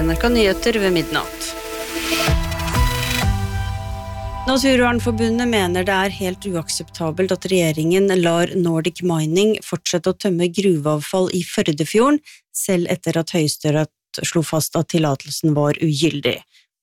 NRK Nyheter ved midnatt. Naturvernforbundet mener det helt uakseptabelt at regjeringen lar Nordic Mining fortsette å tømme gruveavfall i Førdefjorden, selv etter at Høyesterett slo fast at tillatelsen var ugyldig.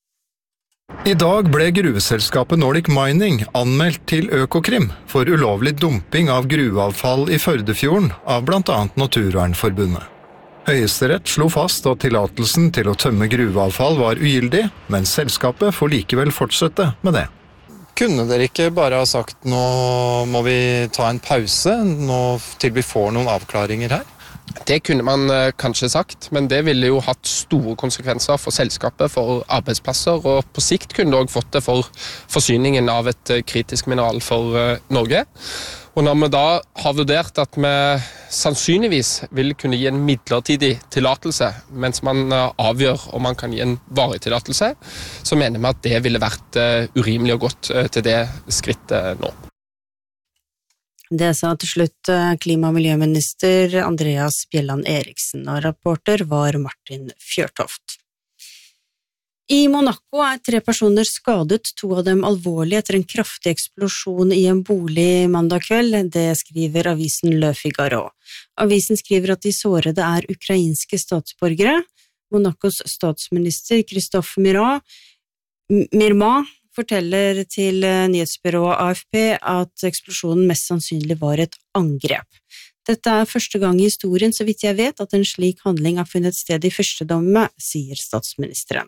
I dag ble gruveselskapet Nordic Mining anmeldt til Økokrim for ulovlig dumping av gruveavfall i Førdefjorden av blant annet Naturvernforbundet. Høyesterett slo fast at tillatelsen til å tømme gruveavfall var ugyldig, men selskapet får likevel fortsette med det. Kunne dere ikke bare ha sagt nå må vi ta en pause til vi får noen avklaringer her? Det kunne man kanskje sagt, men det ville jo hatt store konsekvenser for selskapet, for arbeidsplasser, og på sikt kunne det også fått det for forsyningen av et kritisk mineral for Norge. Og når vi da har vurdert at vi sannsynligvis vil kunne gi en midlertidig tillatelse, mens man avgjør om man kan gi en varig tillatelse, så mener vi at det ville vært urimelig og godt til det skrittet nå. Det sa til slutt klima- og miljøminister Andreas Bjelland Eriksen, og rapporter var Martin Fjørtoft. I Monaco 3 personer skadet, 2 av dem alvorlig etter en kraftig eksplosjon i en bolig mandag kveld, det skriver avisen Le Figaro. Avisen skriver at de sårede ukrainske statsborgere. Monacos statsminister Christophe Mirma forteller til nyhetsbyrået AFP at eksplosjonen mest sannsynlig var et angrep. Dette første gang i historien, så vidt jeg vet, at en slik handling har funnet sted i fyrstedømmet, sier statsministeren.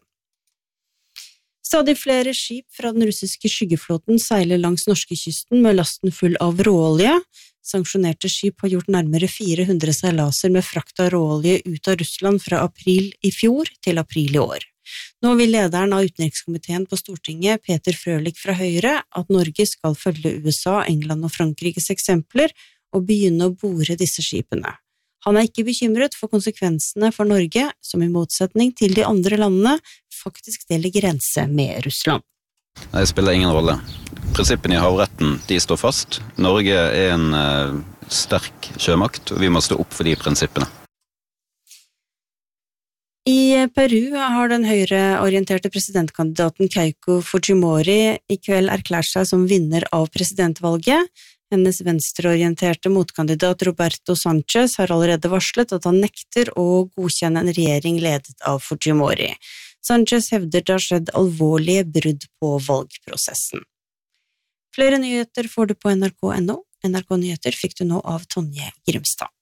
Stadig flere skip fra den russiske skyggeflåten seiler langs norskekysten med lasten full av råolje. Sanksjonerte skip har gjort nærmere 400 seilaser med frakt av råolje ut av Russland fra april i fjor til april i år. Nå vil lederen av utenrikskomiteen på Stortinget, Peter Frølich fra Høyre, at Norge skal følge USA, England og Frankrikes eksempler og begynne å bore disse skipene. Han ikke bekymret for konsekvensene for Norge, som i motsetning til de andre landene faktisk deler grense med Russland. Det spiller ingen rolle. Prinsippene i havretten, de står fast. Norge en sterk sjømakt, og vi må stå opp for de prinsippene. I Peru har den høyreorienterte presidentkandidaten Keiko Fujimori i kveld erklært seg som vinner av presidentvalget. Hennes venstreorienterte motkandidat Roberto Sanchez har allerede varslet at han nekter å godkjenne en regjering ledet av Fujimori. Sanchez hevder det har skjedd alvorlige brudd på valgprosessen. Flere nyheter får du på NRK.no. NRK Nyheter fikk du nå av Tonje Grimstad.